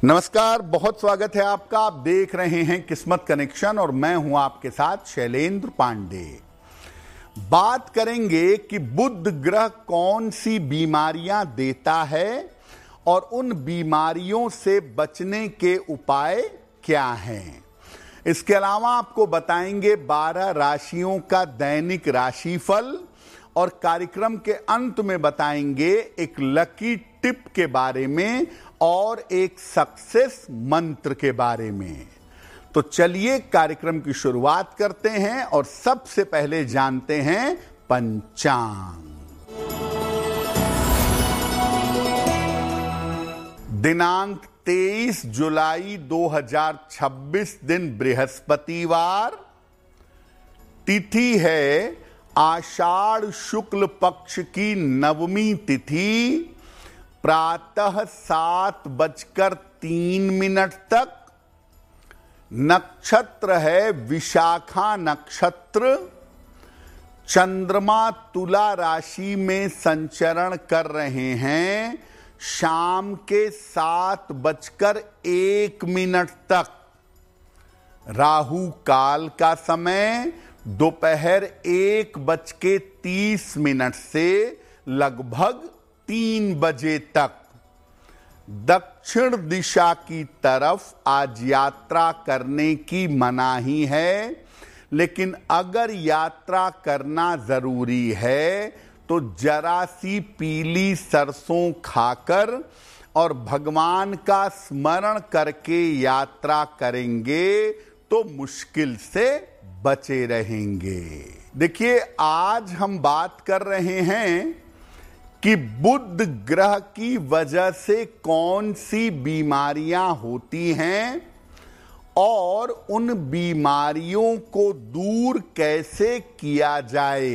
नमस्कार, बहुत स्वागत है आपका। आप देख रहे हैं किस्मत कनेक्शन और मैं हूं आपके साथ शैलेंद्र पांडे। बात करेंगे कि बुध ग्रह कौन सी बीमारियां देता है और उन बीमारियों से बचने के उपाय क्या हैं। इसके अलावा आपको बताएंगे 12 राशियों का दैनिक राशिफल और कार्यक्रम के अंत में बताएंगे एक लकी टिप के बारे में और एक सक्सेस मंत्र के बारे में। तो चलिए कार्यक्रम की शुरुआत करते हैं और सबसे पहले जानते हैं पंचांग। दिनांक 23 जुलाई 2026 दिन बृहस्पतिवार, तिथि है आषाढ़ शुक्ल पक्ष की नवमी तिथि, प्रातः 7:03 तक। नक्षत्र है विशाखा नक्षत्र। चंद्रमा तुला राशि में संचरण कर रहे हैं शाम के 7:01 तक। राहु काल का समय दोपहर 1:30 से लगभग 3 बजे तक। दक्षिण दिशा की तरफ आज यात्रा करने की मनाही है, लेकिन अगर यात्रा करना जरूरी है तो जरा सी पीली सरसों खाकर और भगवान का स्मरण करके यात्रा करेंगे तो मुश्किल से बचे रहेंगे। देखिए, आज हम बात कर रहे हैं कि बुध ग्रह की वजह से कौन सी बीमारियां होती हैं और उन बीमारियों को दूर कैसे किया जाए।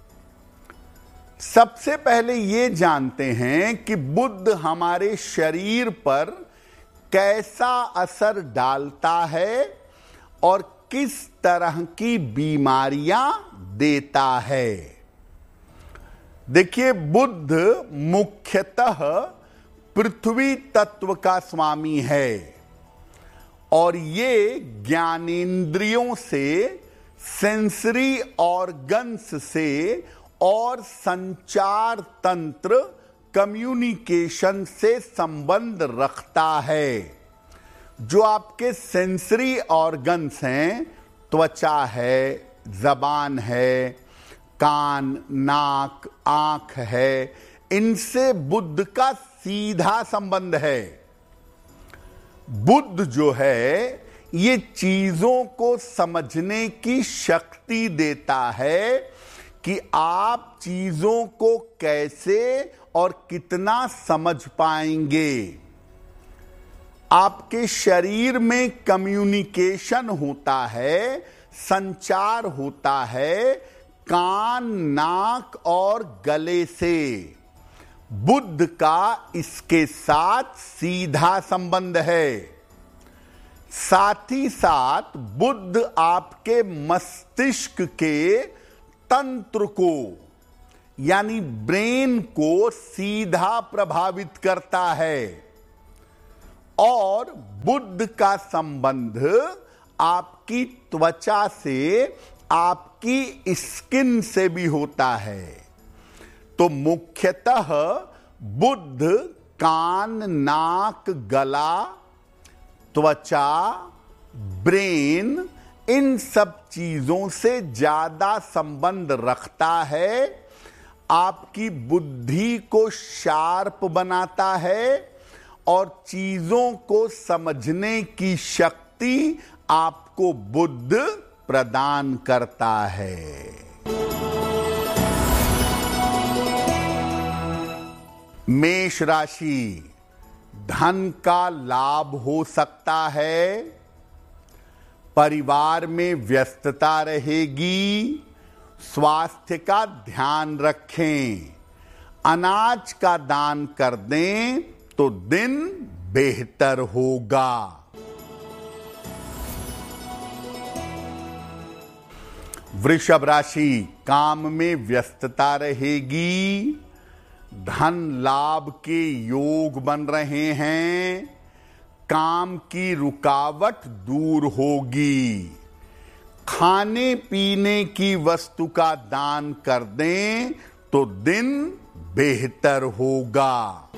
सबसे पहले ये जानते हैं कि बुध हमारे शरीर पर कैसा असर डालता है और किस तरह की बीमारियां देता है। देखिए, बुध मुख्यतः पृथ्वी तत्व का स्वामी है और ये ज्ञानेंद्रियों से, सेंसरी ऑर्गन्स से और संचार तंत्र, कम्युनिकेशन से संबंध रखता है। जो आपके सेंसरी ऑर्गन्स हैं, त्वचा है, जबान है, कान, नाक, आंख है, इनसे बुध का सीधा संबंध है। बुध जो है ये चीजों को समझने की शक्ति देता है कि आप चीजों को कैसे और कितना समझ पाएंगे। आपके शरीर में कम्युनिकेशन होता है, संचार होता है कान, नाक और गले से। बुध का इसके साथ सीधा संबंध है। साथ ही साथ बुध आपके मस्तिष्क के तंत्र को, यानी ब्रेन को सीधा प्रभावित करता है और बुध का संबंध आपकी त्वचा से, आपकी स्किन से भी होता है। तो मुख्यतः बुध कान, नाक, गला, त्वचा, ब्रेन, इन सब चीजों से ज्यादा संबंध रखता है। आपकी बुद्धि को शार्प बनाता है और चीजों को समझने की शक्ति आपको बुध प्रदान करता है। मेष राशि, धन का लाभ हो सकता है, परिवार में व्यस्तता रहेगी, स्वास्थ्य का ध्यान रखें, अनाज का दान कर दें तो दिन बेहतर होगा। वृषभ राशि, काम में व्यस्तता रहेगी, धन लाभ के योग बन रहे हैं, काम की रुकावट दूर होगी। खाने पीने की वस्तु का दान कर दें तो दिन बेहतर होगा।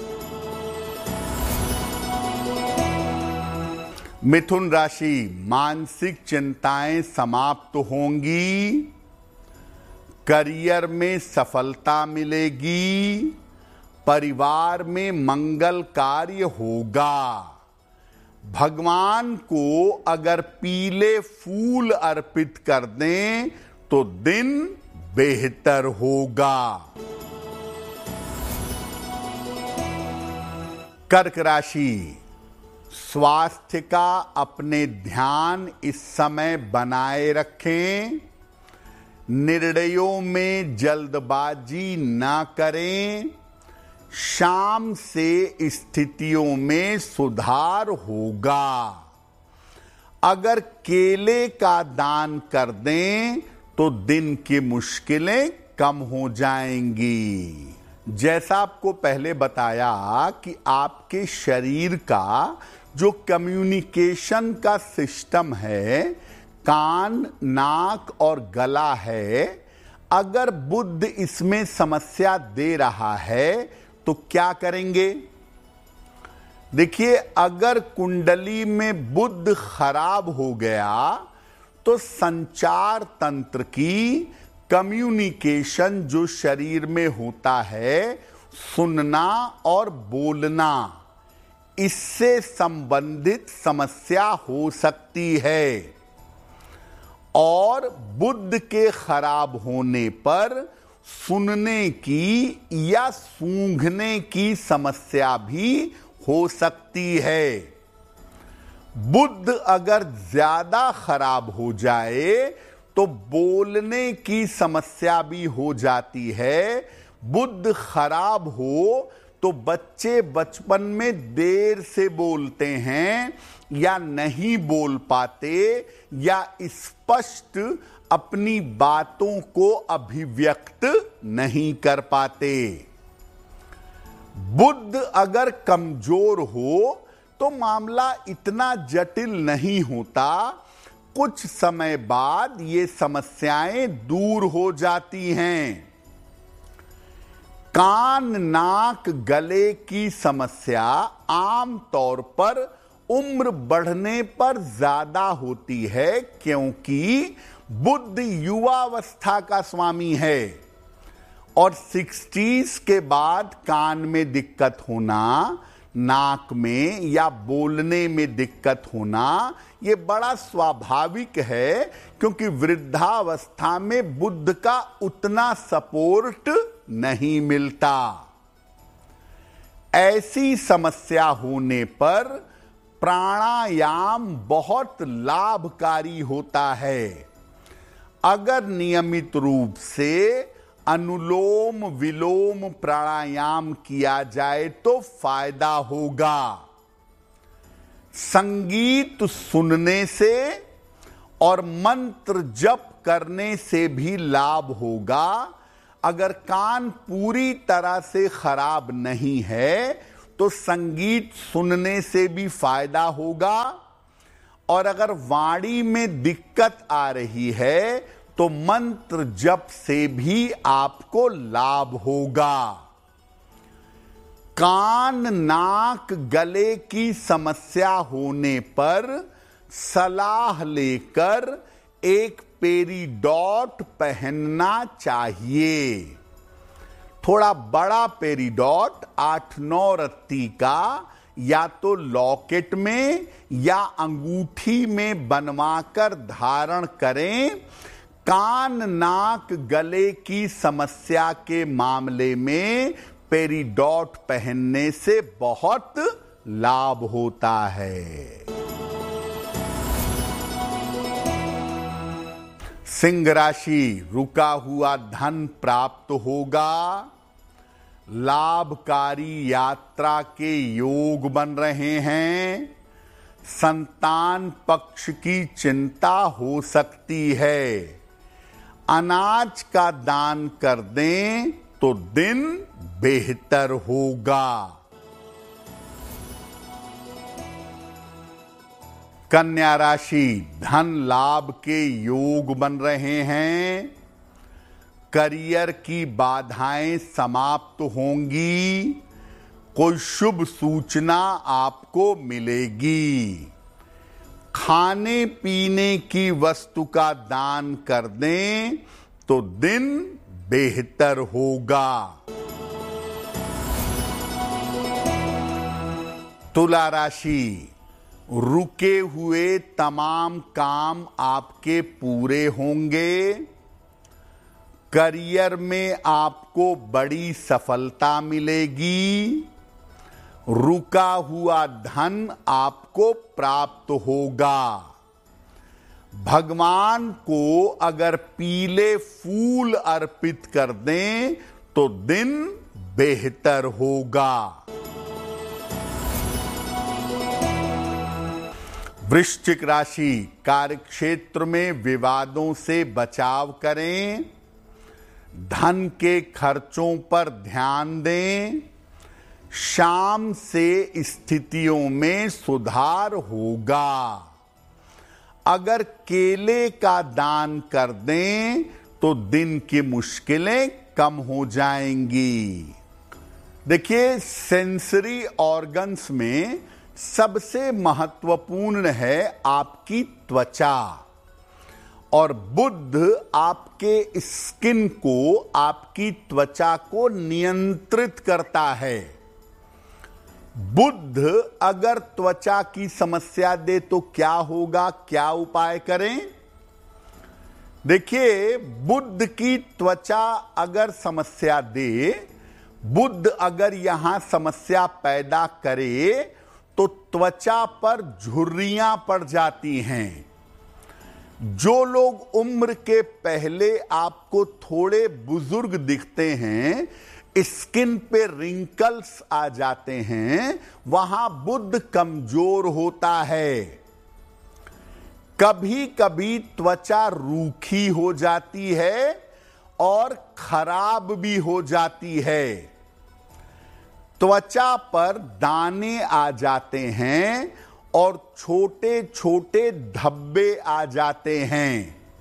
मिथुन राशि, मानसिक चिंताएं समाप्त होंगी। करियर में सफलता मिलेगी। परिवार में मंगल कार्य होगा। भगवान को अगर पीले फूल अर्पित कर दें तो दिन बेहतर होगा। कर्क राशि, स्वास्थ्य का अपने ध्यान इस समय बनाए रखें। निर्णयों में जल्दबाजी ना करें। शाम से स्थितियों में सुधार होगा। अगर केले का दान कर दें तो दिन की मुश्किलें कम हो जाएंगी। जैसा आपको पहले बताया कि आपके शरीर का जो कम्युनिकेशन का सिस्टम है, कान, नाक और गला है, अगर बुध इसमें समस्या दे रहा है तो क्या करेंगे? देखिए, अगर कुंडली में बुध खराब हो गया तो संचार तंत्र की कम्युनिकेशन जो शरीर में होता है, सुनना और बोलना, इससे संबंधित समस्या हो सकती है। और बुध के खराब होने पर सुनने की या सूंघने की समस्या भी हो सकती है। बुध अगर ज्यादा खराब हो जाए तो बोलने की समस्या भी हो जाती है। बुध खराब हो तो बच्चे बचपन में देर से बोलते हैं या नहीं बोल पाते या स्पष्ट अपनी बातों को अभिव्यक्त नहीं कर पाते। बुध अगर कमजोर हो तो मामला इतना जटिल नहीं होता। कुछ समय बाद ये समस्याएं दूर हो जाती हैं। कान, नाक, गले की समस्या आम तौर पर उम्र बढ़ने पर ज्यादा होती है, क्योंकि बुध युवावस्था का स्वामी है और 60s के बाद कान में दिक्कत होना, नाक में या बोलने में दिक्कत होना ये बड़ा स्वाभाविक है, क्योंकि वृद्धावस्था में बुध का उतना सपोर्ट नहीं मिलता। ऐसी समस्या होने पर प्राणायाम बहुत लाभकारी होता है। अगर नियमित रूप से अनुलोम विलोम प्राणायाम किया जाए तो फायदा होगा। संगीत सुनने से और मंत्र जप करने से भी लाभ होगा। अगर कान पूरी तरह से खराब नहीं है तो संगीत सुनने से भी फायदा होगा। और अगर वाणी में दिक्कत आ रही है तो मंत्र जप से भी आपको लाभ होगा। कान, नाक, गले की समस्या होने पर सलाह लेकर एक पेरिडॉट पहनना चाहिए। थोड़ा बड़ा पेरिडॉट 8-9 रत्ती का या तो लॉकेट में या अंगूठी में बनवाकर धारण करें। कान, नाक, गले की समस्या के मामले में पेरिडॉट पहनने से बहुत लाभ होता है। सिंह राशि, रुका हुआ धन प्राप्त होगा। लाभकारी यात्रा के योग बन रहे हैं। संतान पक्ष की चिंता हो सकती है। अनाज का दान कर दें तो दिन बेहतर होगा। कन्या राशि, धन लाभ के योग बन रहे हैं। करियर की बाधाएं समाप्त होंगी। कोई शुभ सूचना आपको मिलेगी। खाने पीने की वस्तु का दान कर दें तो दिन बेहतर होगा। तुला राशि, रुके हुए तमाम काम आपके पूरे होंगे। करियर में आपको बड़ी सफलता मिलेगी। रुका हुआ धन आपको प्राप्त होगा। भगवान को अगर पीले फूल अर्पित कर दें तो दिन बेहतर होगा। वृश्चिक राशि, कार्यक्षेत्र में विवादों से बचाव करें। धन के खर्चों पर ध्यान दें। शाम से स्थितियों में सुधार होगा। अगर केले का दान कर दें तो दिन की मुश्किलें कम हो जाएंगी। देखिए, सेंसरी ऑर्गन्स में सबसे महत्वपूर्ण है आपकी त्वचा, और बुध आपके स्किन को, आपकी त्वचा को नियंत्रित करता है। बुध अगर त्वचा की समस्या दे तो क्या होगा, क्या उपाय करें? देखिए, बुध की त्वचा अगर समस्या दे, बुध अगर यहां समस्या पैदा करे तो त्वचा पर झुर्रियां पड़ जाती हैं। जो लोग उम्र के पहले आपको थोड़े बुजुर्ग दिखते हैं, स्किन पे रिंकल्स आ जाते हैं, वहां बुध कमजोर होता है। कभी कभी त्वचा रूखी हो जाती है और खराब भी हो जाती है। त्वचा पर दाने आ जाते हैं और छोटे छोटे धब्बे आ जाते हैं।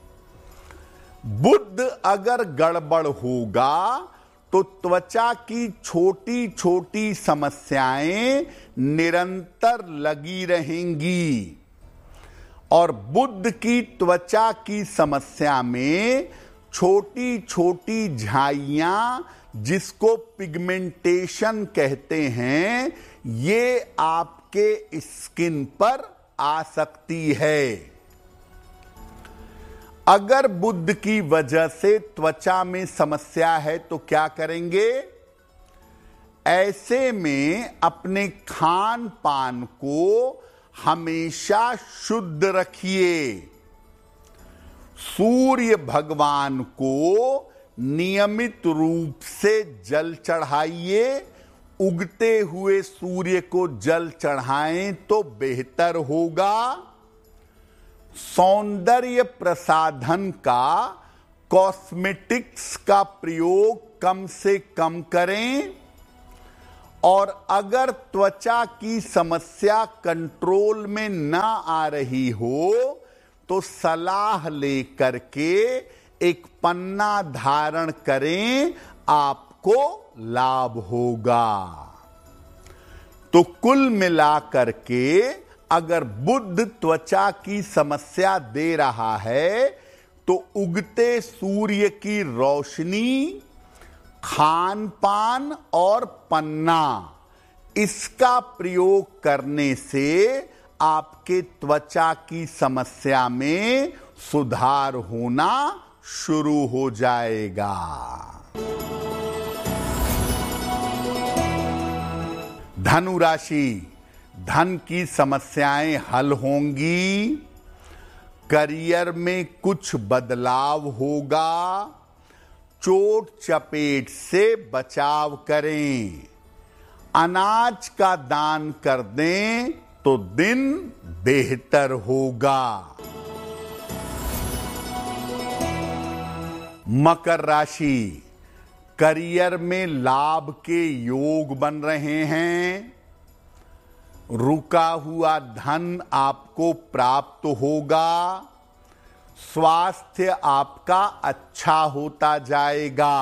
बुध अगर गड़बड़ होगा तो त्वचा की छोटी छोटी समस्याएं निरंतर लगी रहेंगी, और बुध की त्वचा की समस्या में छोटी छोटी झाइयां, जिसको पिगमेंटेशन कहते हैं, ये आपके स्किन पर आ सकती है। अगर बुध की वजह से त्वचा में समस्या है तो क्या करेंगे? ऐसे में अपने खान पान को हमेशा शुद्ध रखिए। सूर्य भगवान को नियमित रूप से जल चढ़ाइए। उगते हुए सूर्य को जल चढ़ाएं तो बेहतर होगा। सौंदर्य प्रसाधन का, कॉस्मेटिक्स का प्रयोग कम से कम करें, और अगर त्वचा की समस्या कंट्रोल में न आ रही हो तो सलाह लेकर के एक पन्ना धारण करें, आपको लाभ होगा। तो कुल मिलाकर के अगर बुध त्वचा की समस्या दे रहा है तो उगते सूर्य की रोशनी, खान पान और पन्ना, इसका प्रयोग करने से आपके त्वचा की समस्या में सुधार होना शुरू हो जाएगा। धनु राशि, धन की समस्याएं हल होंगी। करियर में कुछ बदलाव होगा। चोट चपेट से बचाव करें। अनाज का दान कर दें तो दिन बेहतर होगा। मकर राशि, करियर में लाभ के योग बन रहे हैं। रुका हुआ धन आपको प्राप्त होगा, स्वास्थ्य आपका अच्छा होता जाएगा,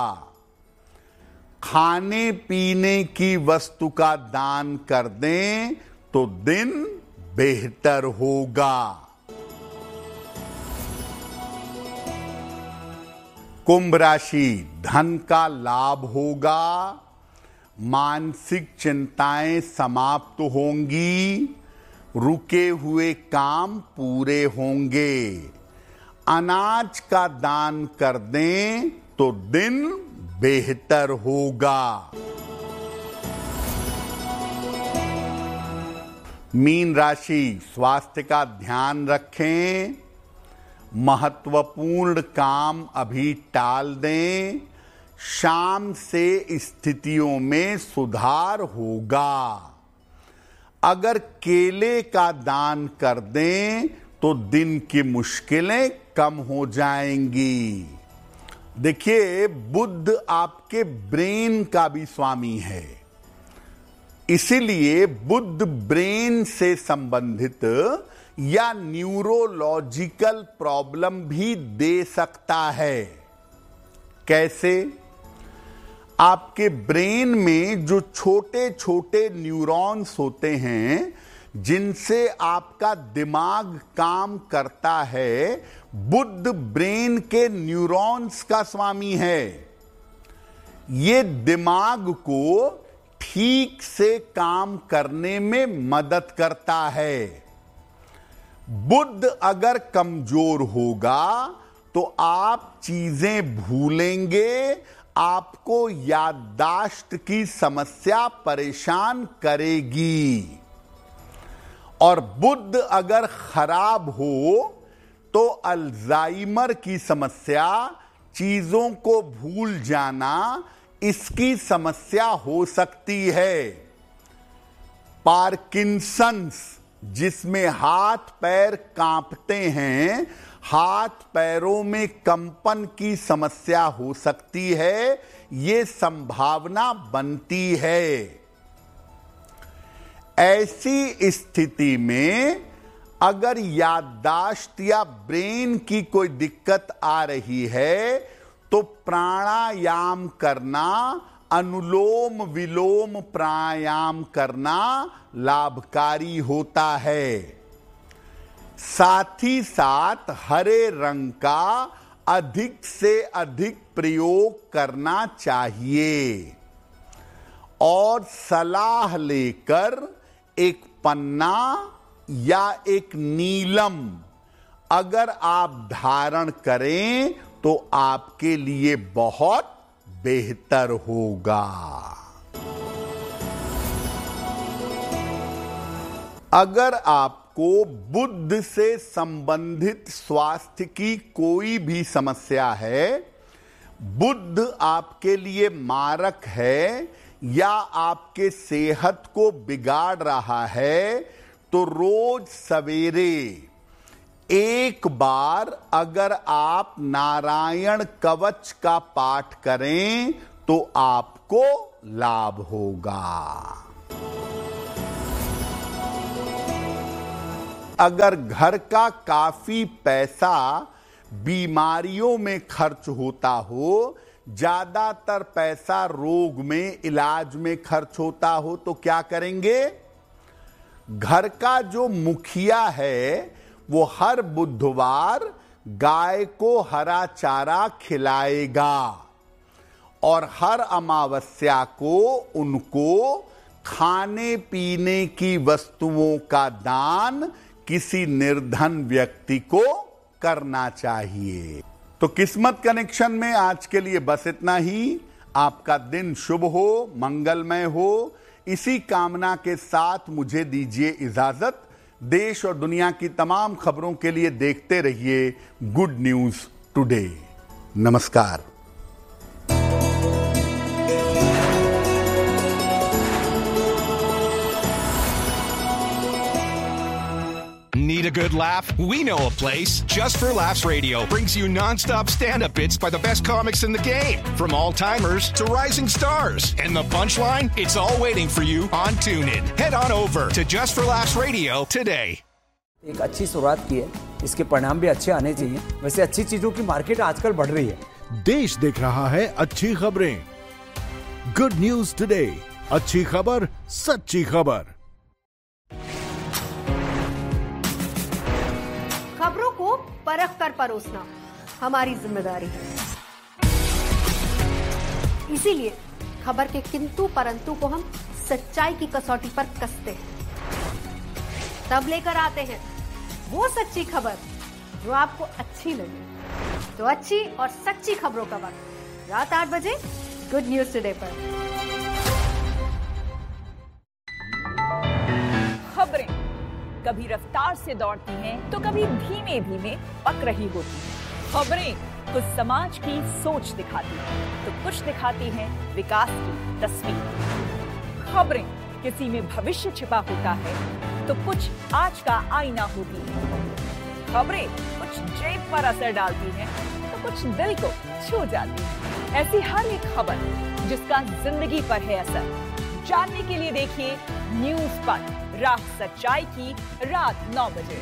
खाने पीने की वस्तु का दान कर दें तो दिन बेहतर होगा। कुंभ राशि, धन का लाभ होगा, मानसिक चिंताएं समाप्त होंगी, रुके हुए काम पूरे होंगे, अनाज का दान कर दें तो दिन बेहतर होगा। मीन राशि, स्वास्थ्य का ध्यान रखें, महत्वपूर्ण काम अभी टाल दें, शाम से स्थितियों में सुधार होगा। अगर केले का दान कर दें तो दिन की मुश्किलें कम हो जाएंगी। देखिए, बुध आपके ब्रेन का भी स्वामी है, इसीलिए बुध ब्रेन से संबंधित या न्यूरोलॉजिकल प्रॉब्लम भी दे सकता है। कैसे? आपके ब्रेन में जो छोटे छोटे न्यूरॉन्स होते हैं जिनसे आपका दिमाग काम करता है, बुध ब्रेन के न्यूरॉन्स का स्वामी है। ये दिमाग को ठीक से काम करने में मदद करता है। बुध अगर कमजोर होगा तो आप चीजें भूलेंगे, आपको याददाश्त की समस्या परेशान करेगी। और बुध अगर खराब हो तो अल्जाइमर की समस्या, चीजों को भूल जाना, इसकी समस्या हो सकती है। पार्किंसंस, जिसमें हाथ पैर कांपते हैं, हाथ पैरों में कंपन की समस्या हो सकती है, ये संभावना बनती है। ऐसी स्थिति में अगर याददाश्त या ब्रेन की कोई दिक्कत आ रही है तो प्राणायाम करना, अनुलोम विलोम प्राणायाम करना लाभकारी होता है। साथ ही साथ हरे रंग का अधिक से अधिक प्रयोग करना चाहिए और सलाह लेकर एक पन्ना या एक नीलम अगर आप धारण करें तो आपके लिए बहुत बेहतर होगा। अगर आपको बुध से संबंधित स्वास्थ्य की कोई भी समस्या है, बुध आपके लिए मारक है या आपके सेहत को बिगाड़ रहा है, तो रोज सवेरे एक बार अगर आप नारायण कवच का पाठ करें तो आपको लाभ होगा। अगर घर का काफी पैसा बीमारियों में खर्च होता हो, ज्यादातर पैसा रोग में, इलाज में खर्च होता हो, तो क्या करेंगे? घर का जो मुखिया है वो हर बुधवार गाय को हरा चारा खिलाएगा और हर अमावस्या को उनको खाने पीने की वस्तुओं का दान किसी निर्धन व्यक्ति को करना चाहिए। तो किस्मत कनेक्शन में आज के लिए बस इतना ही। आपका दिन शुभ हो, मंगलमय हो, इसी कामना के साथ मुझे दीजिए इजाजत। देश और दुनिया की तमाम खबरों के लिए देखते रहिए गुड न्यूज टुडे। नमस्कार। Need a good laugh? We know a place. Just for Laughs Radio brings you non-stop stand-up bits by the best comics in the game. From all-timers to rising stars. And the punchline? It's all waiting for you on TuneIn. Head on over to Just for Laughs Radio today. एक अच्छी शुरुआत की है, इसके परिणाम भी अच्छे आने चाहिए। वैसे अच्छी चीजों की मार्केट आजकल बढ़ रही है। देश देख रहा है अच्छी खबरें। गुड न्यूज टुडे, अच्छी खबर, सच्ची खबर। खबरों को परख कर परोसना हमारी जिम्मेदारी है। इसीलिए खबर के किंतु परंतु को हम सच्चाई की कसौटी पर कसते हैं, तब लेकर आते हैं वो सच्ची खबर जो आपको अच्छी लगे। तो अच्छी और सच्ची खबरों का वक्त रात 8 बजे गुड न्यूज टुडे पर। खबरें कभी रफ्तार से दौड़ती हैं तो कभी धीमे धीमे पक रही होती हैं। खबरें कुछ समाज की सोच दिखाती हैं तो कुछ दिखाती हैं विकास की तस्वीर। खबरें किसी में भविष्य छिपा होता है तो कुछ आज का आईना होती है। खबरें कुछ जेब पर असर डालती हैं तो कुछ दिल को छू जाती है। ऐसी हर एक खबर जिसका जिंदगी पर है असर, जानने के लिए देखिए न्यूज़ पर राह सच्चाई की रात 9 बजे।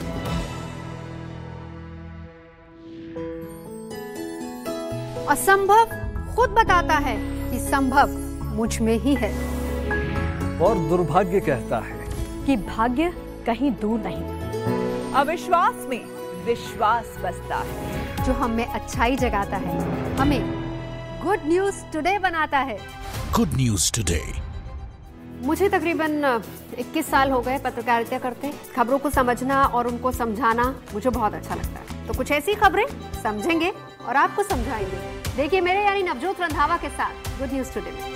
असंभव खुद बताता है कि संभव मुझ में ही है, और दुर्भाग्य कहता है कि भाग्य कहीं दूर नहीं। अविश्वास में विश्वास बसता है, जो हम में अच्छाई जगाता है, हमें गुड न्यूज टुडे बनाता है। Good news today. मुझे तकरीबन 21 साल हो गए पत्रकारिता करते। खबरों को समझना और उनको समझाना मुझे बहुत अच्छा लगता है। तो कुछ ऐसी खबरें समझेंगे और आपको समझाएंगे। देखिए मेरे यानी नवजोत रंधावा के साथ गुड न्यूज टुडे में।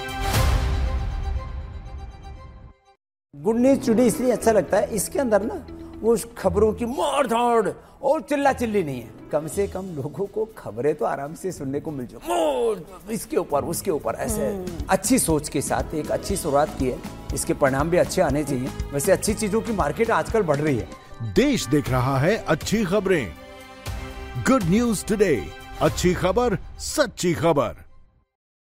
गुड न्यूज टुडे इसलिए अच्छा लगता है, इसके अंदर ना वो खबरों की मार धाड़ और चिल्ला चिल्ली नहीं है। कम से कम लोगों को खबरें तो आराम से सुनने को मिल जाए, इसके ऊपर उसके ऊपर ऐसे अच्छी सोच के साथ एक अच्छी शुरुआत की है, इसके परिणाम भी अच्छे आने चाहिए। वैसे अच्छी चीजों की मार्केट आजकल बढ़ रही है। देश देख रहा है अच्छी खबरें। गुड न्यूज टुडे, अच्छी खबर, सच्ची खबर।